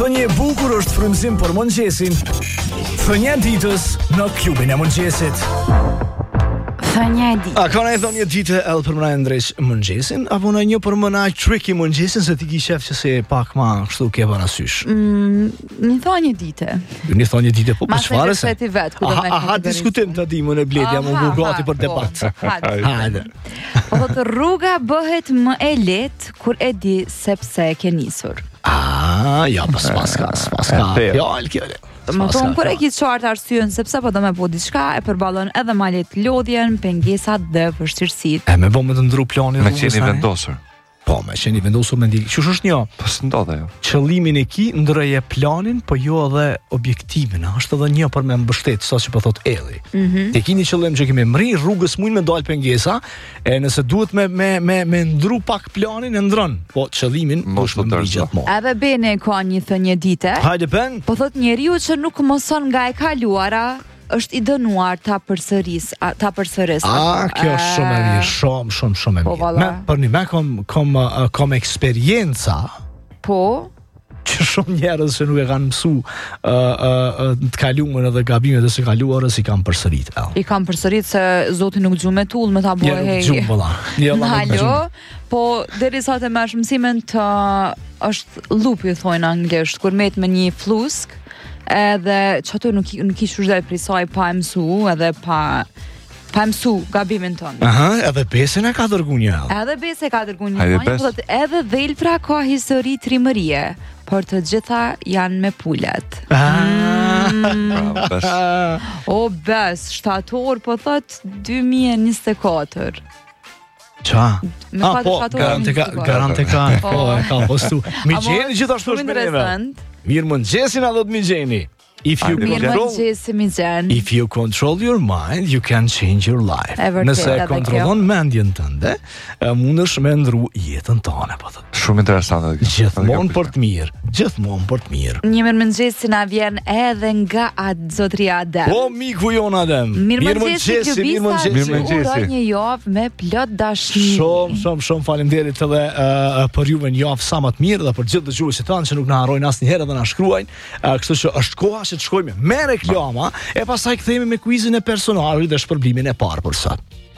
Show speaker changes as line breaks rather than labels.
Një bukur është frymëzim për mëngjesin. Thënia e ditës në klubin e mëngjesit.
Thënia e ditës.
A ka një ditë edhe për mëna e ndreq mëngjesin, apo në një për mëna tricky mëngjesin se ti ki shef që se pak ma kështu ke parasysh?
Një thënia dite.
Një thënia dite, po për çfarë se?
Masë vet, ku do me
Aha, diskutim të dimën e bledja, më burgati për debat. Hajde.
Po të rruga bëhet më e lehtë kur e di sepse e ke nisur.
Ja, pas ka. Ja, alkjole.
Më thonë, kur e ki qartë arsyen sepse po do me po diçka, e përballon edhe ma lehtë lodhjen, pengesat dhe vështirësitë.
E me bo me të ndru planin
me qeni vendosur.
Po, me qeni vendosur me ndikë. Qësh është një?
Po s'ndodhe jo.
Qëllimin e ki ndrëje planin, po jo edhe objektivin. Është edhe një për me mbështet, sa që po thot Elli. Te kini qëllim që kemi mri, rrugës mujnë me dalë pengesa, e nëse duhet me ndru pak planin, e ndrën. Po, qëllimin është me mri gjithmonë.
Edhe Bene ka një thënie dite.
Hajde, Ben.
Po thot njeriu që nuk mëson nga e kaluara, është i dënuar ta përsëris.
Kjo është shumë e mirë, shumë e
Po,
mirë. Për një me kom eksperjenca.
Po?
Që shumë njerëz që nuk e kanë mësu të kaluarën edhe gabimet e së kaluarës i kanë përsërit.
I kanë përsërit se Zoti nuk gjumë me tull me ta bëhe hej. Halo, po derisa të marrësh mësimin të është lupi thonë anglisht, kur met me një flusk, edhe që ato nuk ishë shdel për i saj pa e mësu edhe pa mësu gabimin tonë.
Edhe Besen e ka dërgu një
Edhe Besen e ka dërgu një edhe Dhelpra ka histori trimërie, por të gjitha janë me pullet. O bes, shtator, po thot 2024.
Qa? Garante ka. Po, e ka postu. Mi gjeni gjithashtu është me neve. Mirë mëngjesin a do të mi gjeni. If you control your mind, you can change your life. Nëse kontrollon mendjen tënde, mundesh me ndru jetën tënde, po thot.
Shumë interesante.
Gjithmonë për të mirë.
Një mirëmëngjes na vjen edhe nga zotria Adem.
Po miku jon Adem.
Mirëmëngjes. Uroj një javë me plot dashni.
Shumë faleminderit edhe për juve një javë sa më të mirë dhe për gjithë dëgjuesit tanë që nuk na harrojnë asnjëherë dhe na shkruajnë. Kështu që është koha që të shkojmë me reklama e pastaj kthehemi me kuizin e personalit dhe shpërblimin e parë për sot.